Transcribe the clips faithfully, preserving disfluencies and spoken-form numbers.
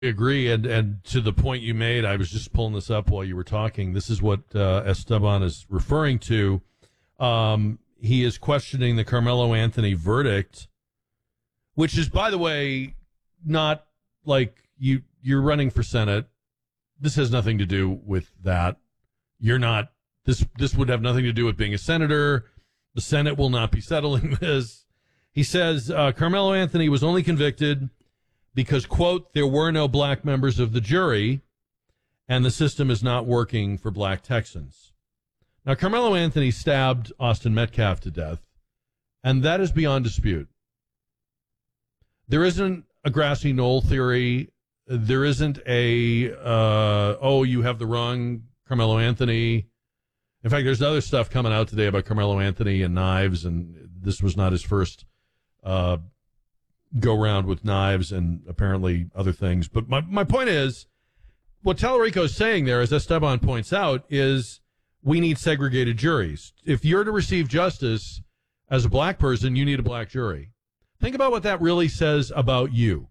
agree, and, and to the point you made, I was just pulling this up while you were talking. This is what uh, Esteban is referring to. Um, he is questioning the Carmelo Anthony verdict, which is, by the way, not like you, you're running for Senate. This has nothing to do with that. You're not, this, this would have nothing to do with being a senator. The Senate will not be settling this. He says uh, Carmelo Anthony was only convicted because, quote, there were no black members of the jury and the system is not working for black Texans. Now, Carmelo Anthony stabbed Austin Metcalf to death, and that is beyond dispute. There isn't a grassy knoll theory. There isn't a, uh, oh, you have the wrong Carmelo Anthony. In fact, there's other stuff coming out today about Carmelo Anthony and knives, and this was not his first uh, go-round with knives and apparently other things. But my, my point is, what Tallarico is saying there, as Esteban points out, is we need segregated juries. If you're to receive justice as a black person, you need a black jury. Think about what that really says about you.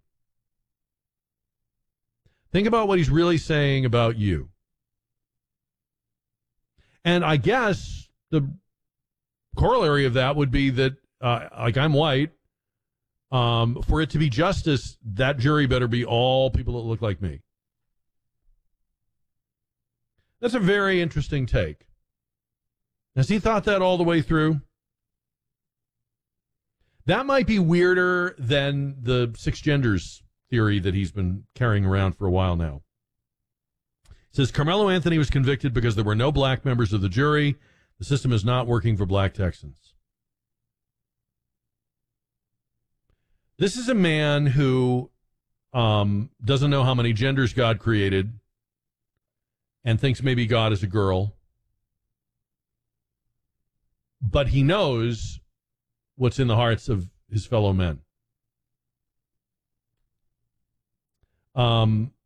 Think about what he's really saying about you. And I guess the corollary of that would be that, uh, like, I'm white. Um, for it to be justice, that jury better be all people that look like me. That's a very interesting take. Has he thought that all the way through? That might be weirder than the six genders theory that he's been carrying around for a while now. It says Carmelo Anthony was convicted because there were no black members of the jury. The system is not working for black Texans. This is a man who um, doesn't know how many genders God created and thinks maybe God is a girl. But he knows what's in the hearts of his fellow men. Um,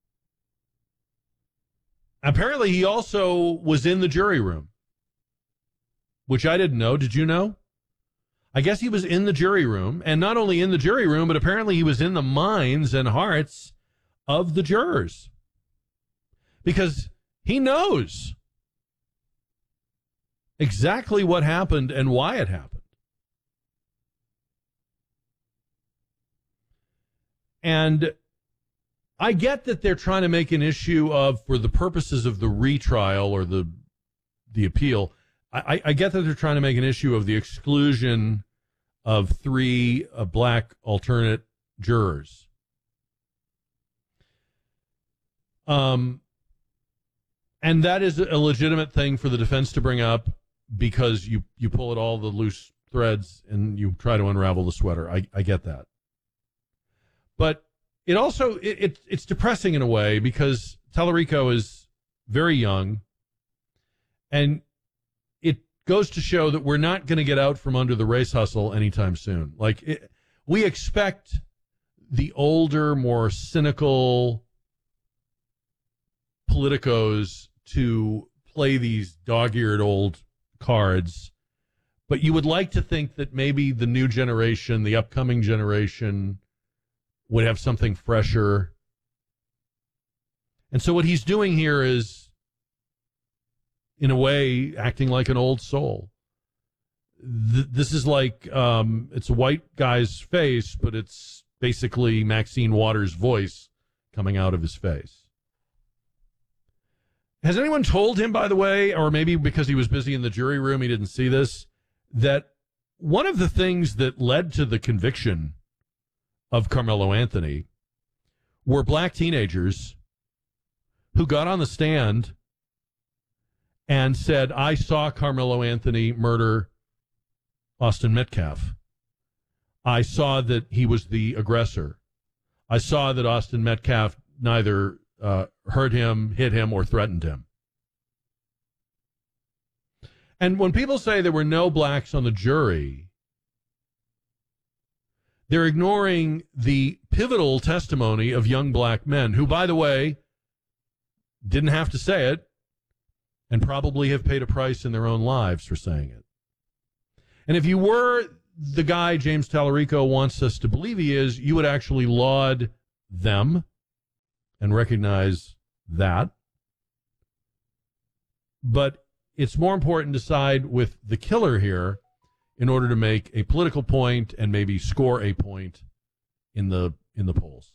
apparently, he also was in the jury room, which I didn't know. Did you know? I guess he was in the jury room, and not only in the jury room, but apparently he was in the minds and hearts of the jurors. Because he knows exactly what happened and why it happened. And I get that they're trying to make an issue of, for the purposes of the retrial or the the appeal, I, I get that they're trying to make an issue of the exclusion of three uh, black alternate jurors. Um, and that is a legitimate thing for the defense to bring up because you, you pull at all the loose threads and you try to unravel the sweater. I, I get that. But it also, it, it it's depressing in a way because Tallarico is very young, and it goes to show that we're not going to get out from under the race hustle anytime soon. Like, it, we expect the older, more cynical politicos to play these dog-eared old cards, but you would like to think that maybe the new generation, the upcoming generation, would have something fresher. And so what he's doing here is, in a way, acting like an old soul. Th- this is like, um, it's a white guy's face, but it's basically Maxine Waters' voice coming out of his face. Has anyone told him, by the way, or maybe because he was busy in the jury room, he didn't see this, that one of the things that led to the conviction of Carmelo Anthony were black teenagers who got on the stand and said, I saw Carmelo Anthony murder Austin Metcalf. I saw that he was the aggressor. I saw that Austin Metcalf neither uh, hurt him, hit him, or threatened him. And when people say there were no blacks on the jury, they're ignoring the pivotal testimony of young black men who, by the way, didn't have to say it and probably have paid a price in their own lives for saying it. And if you were the guy James Tallarico wants us to believe he is, you would actually laud them and recognize that. But it's more important to side with the killer here in order to make a political point and maybe score a point in the in the polls.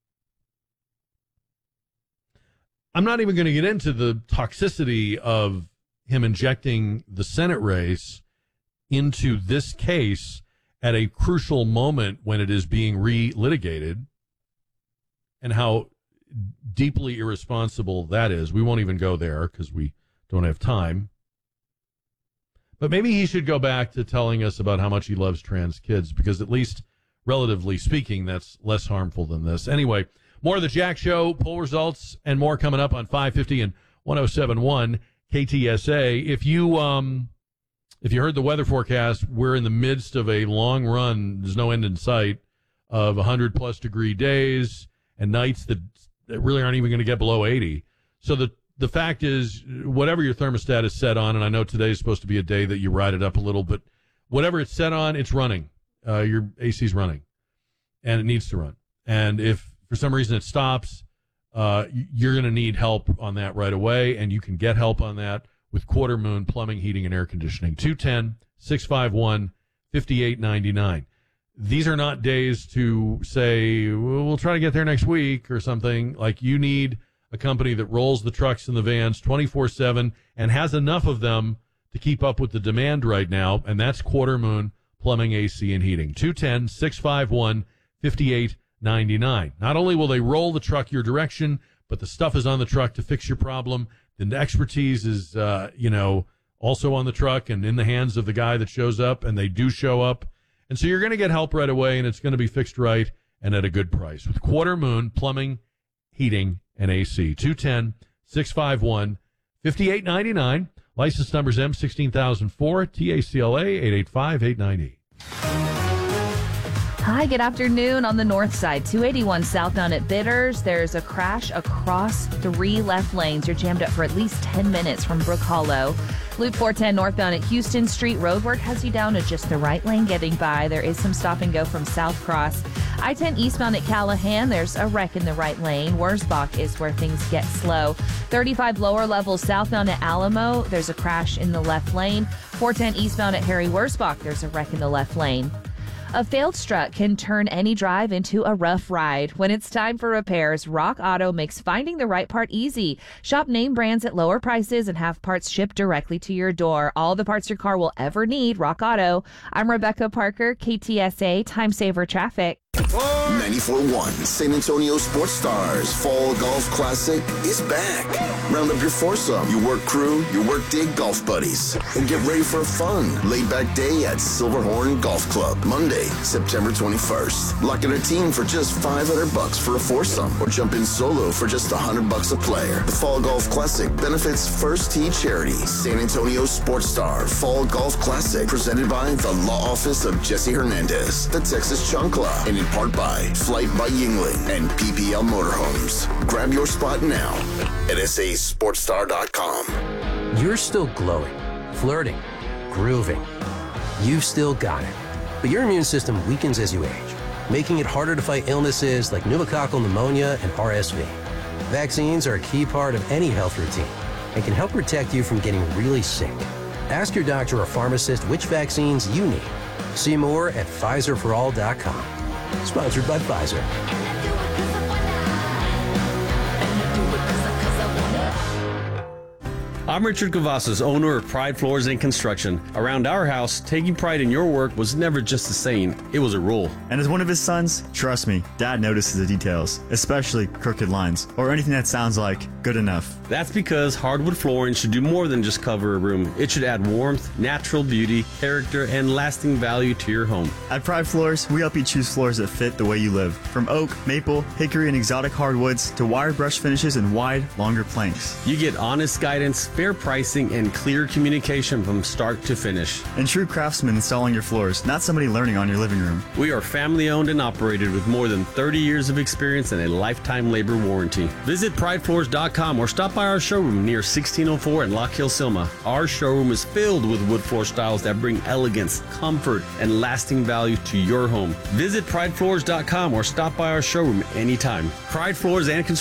I'm not even going to get into the toxicity of him injecting the Senate race into this case at a crucial moment when it is being re-litigated and how deeply irresponsible that is. We won't even go there because we don't have time. But maybe he should go back to telling us about how much he loves trans kids, because at least relatively speaking, that's less harmful than this. Anyway, more of the Jack Show, poll results, and more coming up on five fifty and one oh seven point one K T S A. If you um, if you heard the weather forecast, we're in the midst of a long run. There's no end in sight of one hundred plus degree days and nights that, that really aren't even going to get below eighty. So the the fact is, whatever your thermostat is set on, and I know today is supposed to be a day that you ride it up a little, but whatever it's set on, it's running. Uh, your A C's running, and it needs to run. And if for some reason it stops, uh, you're going to need help on that right away, and you can get help on that with Quarter Moon Plumbing, Heating, and Air Conditioning. two one zero, six five one, five eight nine nine. These are not days to say, well, we'll try to get there next week or something. Like, you need a company that rolls the trucks and the vans twenty-four seven and has enough of them to keep up with the demand right now, and that's Quarter Moon Plumbing, A C, and Heating. two one zero, six five one, five eight nine nine. Not only will they roll the truck your direction, but the stuff is on the truck to fix your problem. The expertise is, uh, you know, also on the truck and in the hands of the guy that shows up, and they do show up. And so you're going to get help right away, and it's going to be fixed right and at a good price with Quarter Moon Plumbing, Heating, and A C. two one zero, six five one, five eight nine nine. License number's M one six zero zero four, T A C L A eight eight five eight nine eight. Hi, good afternoon. On the north side, two eighty-one southbound at Bitters, there's a crash across three left lanes. You're jammed up for at least ten minutes from Brook Hollow. Loop four ten northbound at Houston Street. Roadwork has you down to just the right lane getting by. There is some stop and go from South Cross. I ten eastbound at Callahan, there's a wreck in the right lane. Wurzbach is where things get slow. thirty-five lower level southbound at Alamo, there's a crash in the left lane. four ten eastbound at Harry Wurzbach, there's a wreck in the left lane. A failed strut can turn any drive into a rough ride. When it's time for repairs, Rock Auto makes finding the right part easy. Shop name brands at lower prices and have parts shipped directly to your door. All the parts your car will ever need, Rock Auto. I'm Rebecca Parker, K T S A Time Saver Traffic. ninety-four point one San Antonio Sports Stars Fall Golf Classic is back. Round up your foursome, your work crew, your work day golf buddies, and get ready for a fun, laid-back day at Silverhorn Golf Club. Monday, September twenty-first. Lock in a team for just five hundred bucks for a foursome, or jump in solo for just one hundred bucks a player. The Fall Golf Classic benefits First Tee Charity. San Antonio Sports Star Fall Golf Classic, presented by the Law Office of Jesse Hernandez, the Texas Chancla, and in part by Flight by Yingling and P P L Motorhomes. Grab your spot now at S A sports star dot com. You're still glowing, flirting, grooving. You've still got it. But your immune system weakens as you age, making it harder to fight illnesses like pneumococcal pneumonia and R S V. Vaccines are a key part of any health routine and can help protect you from getting really sick. Ask your doctor or pharmacist which vaccines you need. See more at Pfizer for all dot com. Sponsored by Pfizer. I'm Richard Cavazos, owner of Pride Floors and Construction. Around our house, taking pride in your work was never just a saying, it was a rule. And as one of his sons, trust me, Dad notices the details, especially crooked lines, or anything that sounds like good enough. That's because hardwood flooring should do more than just cover a room. It should add warmth, natural beauty, character, and lasting value to your home. At Pride Floors, we help you choose floors that fit the way you live. From oak, maple, hickory, and exotic hardwoods to wire brush finishes and wide, longer planks. You get honest guidance, fair pricing, and clear communication from start to finish. And true craftsmen installing your floors, not somebody learning on your living room. We are family owned and operated with more than thirty years of experience and a lifetime labor warranty. Visit pride floors dot com or stop by our showroom near sixteen oh four in Lock Hill, Selma. Our showroom is filled with wood floor styles that bring elegance, comfort, and lasting value to your home. Visit pride floors dot com or stop by our showroom anytime. Pride Floors and Construction.